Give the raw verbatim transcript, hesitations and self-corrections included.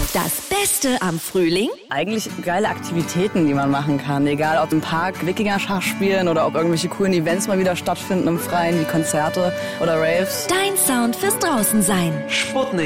Das Beste am Frühling? Eigentlich geile Aktivitäten, die man machen kann. Egal ob im Park Wikinger-Schach spielen oder ob irgendwelche coolen Events mal wieder stattfinden im Freien, wie Konzerte oder Raves. Dein Sound fürs Draußensein. Sputnik.